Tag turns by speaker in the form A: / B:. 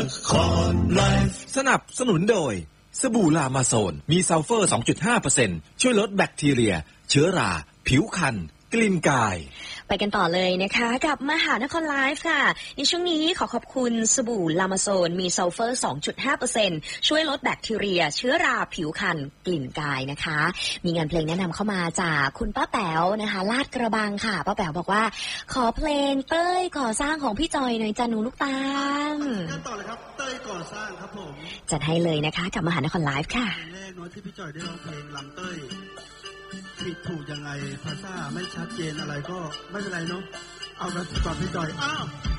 A: สนับสนุนโดยสบู่ลามาโซนมีซัลเฟอร์ 2.5% ช่วยลดแบคทีเรียเชื้อราผิวคันกลิ่นกาย
B: ไปกันต่อเลยนะคะกับมหานครไลฟ์ค่ะในช่วงนี้ขอขอบคุณสบู่ลามาโซนมีซัลเฟอร์ 2.5% ช่วยลดแบคทีเรียเชื้อราผิวคันกลิ่นกายนะคะมีงานเพลงแนะนำเข้ามาจากคุณป้าแป๋วนะคะลาดกระบังค่ะป้าแป๋วบอกว่าขอเพลงเต้ยก่อสร้างของพี่จอยหน่อยจ้าหนูลูกตาล
C: ต่อเลยครับเต้ยก่อสร้างครับผม
B: จัดให้เลยนะคะกับมหานครไลฟ์ค่ะ
C: แรกน้อยที่พี่จอยได้ร้องเพลงลำเต้ยผิดถูกยังไงภาษาไม่ชัดเจนอะไรก็ไม่เป็นไรเนาะเอาละก่อนพี่จอยอ้าว